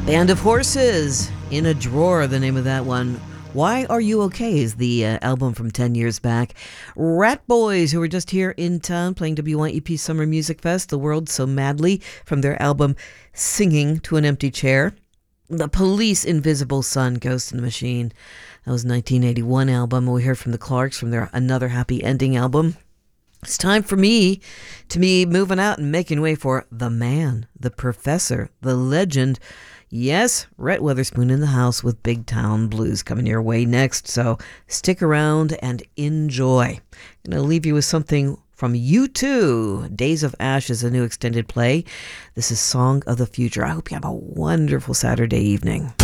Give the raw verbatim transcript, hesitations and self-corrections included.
Band of Horses, In a Drawer, the name of that one. Why Are You Okay is the uh, album from ten years back. Rat Boys, who were just here in town playing W Y E P Summer Music Fest, The World So Madly, from their album Singing to an Empty Chair. The Police, Invisible Sun, Ghost in the Machine. That was a nineteen eighty-one album. We heard from the Clarks from their Another Happy Ending album. It's time for me to be moving out and making way for the man, the professor, the legend. Yes, Rhett Weatherspoon in the house with Big Town Blues coming your way next. So stick around and enjoy. I'm going to leave you with something from U two. Days of Ash is a new extended play. This is Song of the Future. I hope you have a wonderful Saturday evening.